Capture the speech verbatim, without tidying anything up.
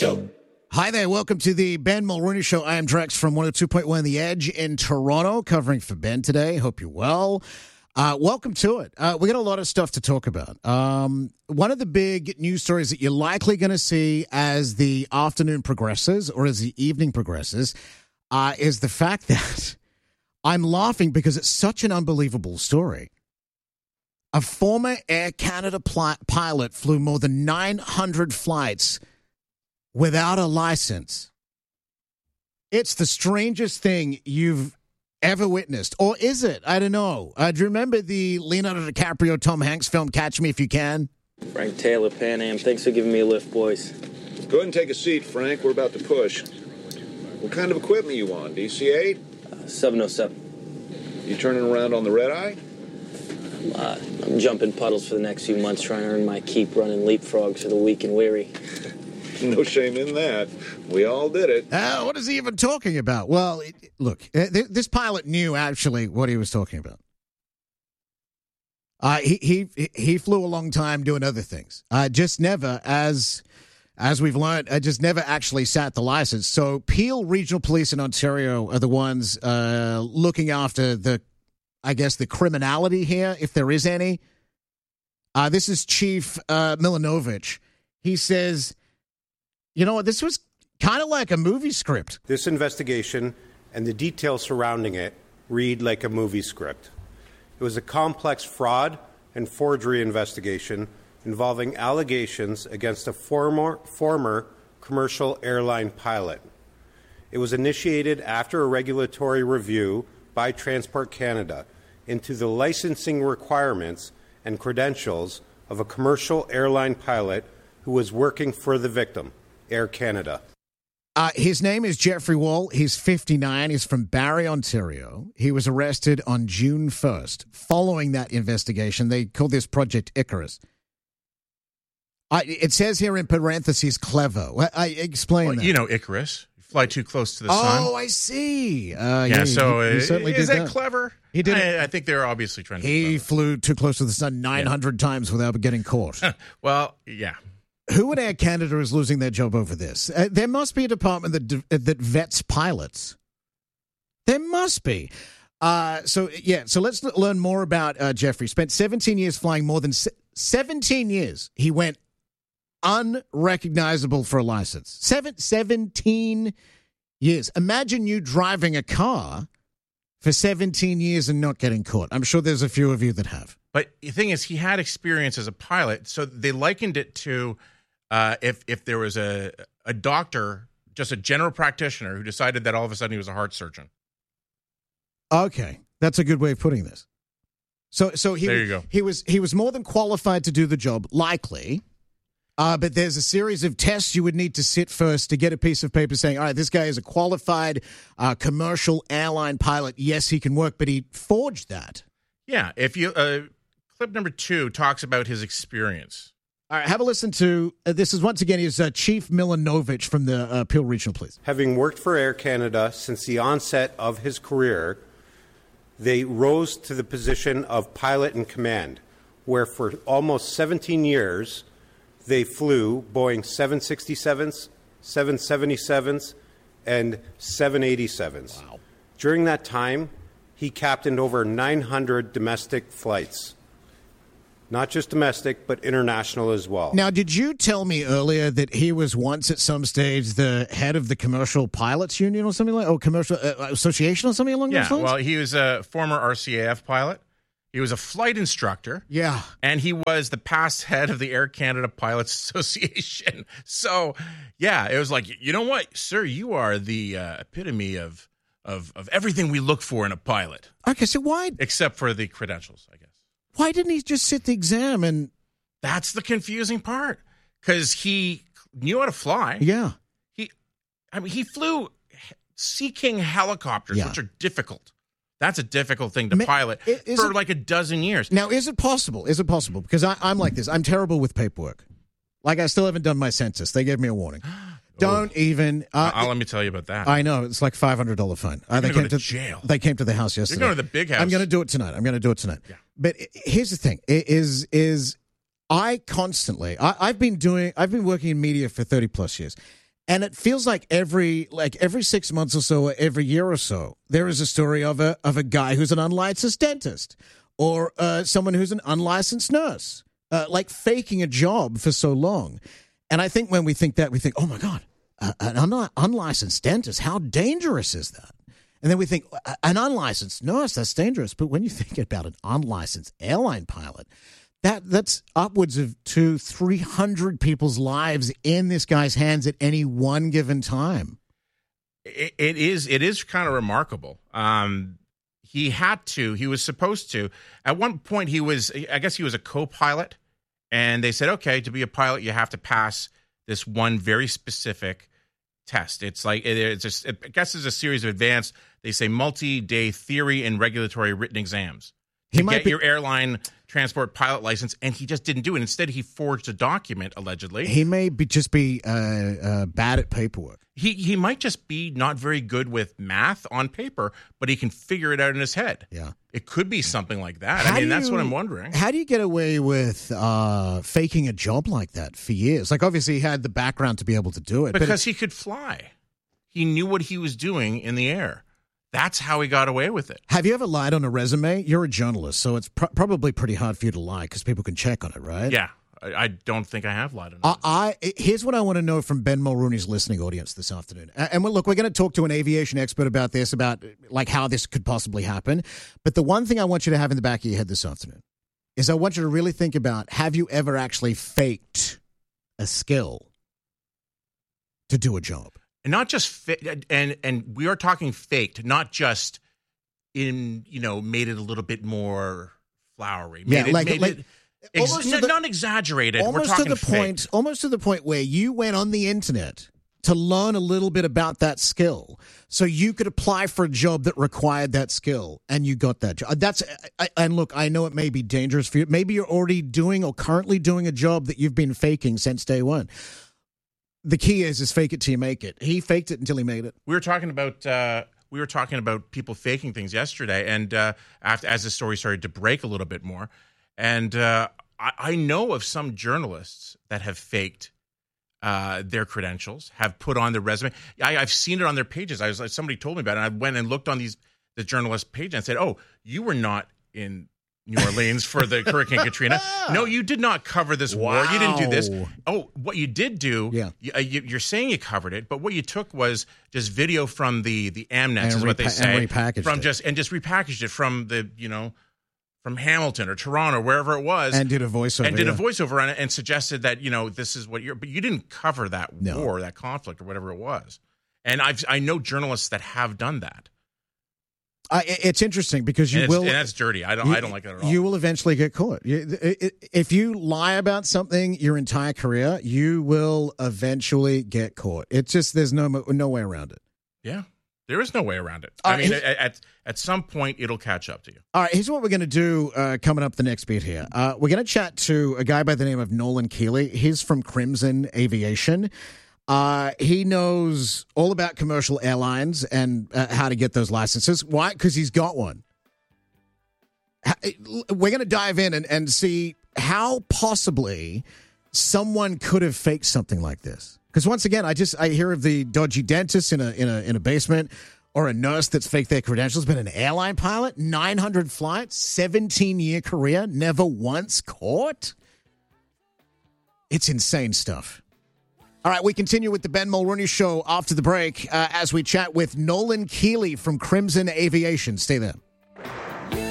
Show. Hi there. Welcome to the Ben Mulrooney Show. I am Drex from one oh two point one The Edge in Toronto, covering for Ben today. Hope you're well. Uh, welcome to it. Uh, we got a lot of stuff to talk about. Um, one of the big news stories that you're likely going to see as the afternoon progresses or as the evening progresses uh, is the fact that I'm laughing because it's such an unbelievable story. A former Air Canada pl- pilot flew more than nine hundred flights without a license. It's the strangest thing you've ever witnessed. Or is it? I don't know. Uh, do you remember the Leonardo DiCaprio, Tom Hanks film, Catch Me If You Can? Frank Taylor, Pan Am. Thanks for giving me a lift, boys. Go ahead and take a seat, Frank. We're about to push. What kind of equipment you on? D C eight? Uh, seven oh seven. You turning around on the red eye? Uh, I'm jumping puddles for the next few months, trying to earn my keep running leapfrogs for the weak and weary. No shame in that. We all did it. Uh, what is he even talking about? Well, it, look, uh, th- this pilot knew actually what he was talking about. Uh, he he he flew a long time doing other things. Uh, just never, as as we've learned, uh, just never actually sat the license. So Peel Regional Police in Ontario are the ones uh, looking after the, I guess, the criminality here, if there is any. Uh, this is Chief uh, Milanovic. He says, you know what, this was kind of like a movie script. This investigation and the details surrounding it read like a movie script. It was a complex fraud and forgery investigation involving allegations against a former, former commercial airline pilot. It was initiated after a regulatory review by Transport Canada into the licensing requirements and credentials of a commercial airline pilot who was working for the victim, Air Canada. Uh, his name is Jeffrey Wall. He's fifty-nine. He's from Barrie, Ontario. He was arrested on June first. Following that investigation, they called this Project Icarus. I, it says here in parentheses, clever. I, I explain well, that. You know Icarus. You fly too close to the sun. Oh, I see. Uh, yeah, he, so he, he uh, certainly is did that, that clever? He did. I, I think they're obviously trying to be He clever. flew too close to the sun nine hundred yeah. times without getting caught. Well, yeah. Who at Air Canada is losing their job over this? Uh, there must be a department that uh, that vets pilots. There must be. Uh, so, yeah, so let's l- learn more about uh, Jeffrey. Spent seventeen years flying more than se- seventeen years. He went unrecognizable for a license. Seven, seventeen years. Imagine you driving a car for seventeen years and not getting caught. I'm sure there's a few of you that have. But the thing is, he had experience as a pilot, so they likened it to uh, if if there was a a doctor, just a general practitioner, who decided that all of a sudden he was a heart surgeon. Okay, that's a good way of putting this. So, so he there you go. he was he was more than qualified to do the job, likely. Uh, but there's a series of tests you would need to sit first to get a piece of paper saying, all right, this guy is a qualified uh, commercial airline pilot. Yes, he can work, but he forged that. Yeah, if you. Uh, Clip number two talks about his experience. All right, have a listen to, uh, this is once again, is uh, Chief Milanovic from the uh, Peel Regional Police. Having worked for Air Canada since the onset of his career, they rose to the position of pilot in command, where for almost seventeen years, they flew Boeing seven sixty-sevens, seven seventy-sevens, and seven eighty-sevens. Wow. During that time, he captained over nine hundred domestic flights. Not just domestic, but international as well. Now, did you tell me earlier that he was once at some stage the head of the Commercial Pilots Union or something like, or Commercial uh, Association or something along yeah, those lines? Well, he was a former R C A F pilot. He was a flight instructor. Yeah. And he was the past head of the Air Canada Pilots Association. So, yeah, it was like, you know what, sir, you are the uh, epitome of, of, of everything we look for in a pilot. Okay, so why? Except for the credentials, I guess. Why didn't he just sit the exam and... That's the confusing part. Because he knew how to fly. Yeah. He, I mean, he flew Sea King helicopters, yeah. which are difficult. That's a difficult thing to Ma- pilot is for it, like a dozen years. Now, is it possible? Is it possible? Because I, I'm like this. I'm terrible with paperwork. Like, I still haven't done my census. They gave me a warning. Don't oh. even. Uh, uh, let me tell you about that. I know. It's like five hundred dollars fine. Uh, they go came to, to jail. They came to the house yesterday. You're going to the big house. I'm going to do it tonight. I'm going to do it tonight. Yeah. But here's the thing: is is I constantly. I, I've been doing. I've been working in media for thirty plus years, And it feels like every like every six months or so, or every year or so, there is a story of a of a guy who's an unlicensed dentist or uh, someone who's an unlicensed nurse, uh, like faking a job for so long. And I think when we think that, we think, oh my God, uh, an un- unlicensed dentist, how dangerous is that? And then we think, an unlicensed nurse, that's dangerous. But when you think about an unlicensed airline pilot, that that's upwards of two, three hundred people's lives in this guy's hands at any one given time. It, it is it is kind of remarkable. Um, he had to. He was supposed to. At one point, he was. I guess he was a co-pilot, and they said, "Okay, to be a pilot, you have to pass this one very specific test." It's like it, it's just. It, I guess it's a series of advanced. They say multi-day theory and regulatory written exams to He might get be- your airline transport pilot license, and he just didn't do it. Instead, he forged a document, allegedly. He may be just be uh, uh, bad at paperwork. He he might just be not very good with math on paper, but he can figure it out in his head. Yeah. It could be something like that. How I mean, do that's you- what I'm wondering. How do you get away with uh, faking a job like that for years? Like, obviously, he had the background to be able to do it. Because he could fly. He knew what he was doing in the air. That's how he got away with it. Have you ever lied on a resume? You're a journalist, so it's pr- probably pretty hard for you to lie because people can check on it, right? Yeah. I, I don't think I have lied on I, it. I here's what I want to know from Ben Mulrooney's listening audience this afternoon. A- And we look, we're going to talk to an aviation expert about this, about like how this could possibly happen. But the one thing I want you to have in the back of your head this afternoon is I want you to really think about: have you ever actually faked a skill to do a job? And not just fa- and and we are talking faked, not just in, you know, made it a little bit more flowery. Made Yeah, it, like- made like- it ex- almost to n- the- not exaggerated. We're Almost talking to the faked. point, almost to the point where you went on the internet to learn a little bit about that skill, so you could apply for a job that required that skill, and you got that job. That's I, and look, I know it may be dangerous for you. Maybe you're already doing or currently doing a job that you've been faking since day one. The key is is fake it till you make it. He faked it until he made it. We were talking about uh, we were talking about people faking things yesterday, and uh, after as the story started to break a little bit more, and uh, I, I know of some journalists that have faked uh, their credentials, have put on their resume. I, I've seen it on their pages. I was like, somebody told me about it, and I went and looked on these the journalist page and said, "Oh, you were not in New Orleans for the Hurricane Katrina. No, you did not cover this war. You didn't do this. Wow. Oh, what you did do, Yeah. you, uh, you, you're saying you covered it, but what you took was just video from the the Amnets, And is what they repa- say, and repackaged from it. just and just repackaged it from the you know from Hamilton or Toronto, wherever it was, And did a voiceover, and did yeah. a voiceover on it, and suggested that you know this is what you're, but you didn't cover that No. war, that conflict, or whatever it was. And I've I know journalists that have done that. I, it's interesting because you and, it's, will. and that's dirty. I don't. You- I don't like that at all. You will eventually get caught. You- i- i- If you lie about something your entire career, you will eventually get caught. It's just there's no mo- no way around it. yeah, there is no way around it. Uh, I mean, here's- at, at at some point, it'll catch up to you. All right, here's what we're going to do uh, coming up the next beat here. Uh, we're going to chat to a guy by the name of Nolan Keeley. He's from Crimson Aviation. Uh, he knows all about commercial airlines and uh, how to get those licenses. Why? Because he's got one. Ha- We're going to dive in and, and see how possibly someone could have faked something like this. Because once again, I just I hear of the dodgy dentist in a in a in a basement, or a nurse that's faked their credentials, but an airline pilot, nine hundred flights, seventeen year career, never once caught. It's insane stuff. All right, we continue with the Ben Mulrooney Show after the break uh, as we chat with Nolan Keeley from Crimson Aviation. Stay there.